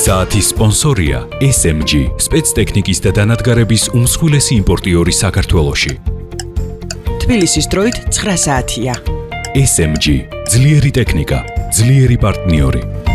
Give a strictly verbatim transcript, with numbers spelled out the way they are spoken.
საათის სპონსორია ეს ემ ჯი, სპეცტექნიკის და დანადგარების უმსხვილესი იმპორტიორი საქართველოში. თბილისის დროით ცხრა საათია. ეს ემ ჯი, ძლიერი ტექნიკა, ძლიერი პარტნიორი.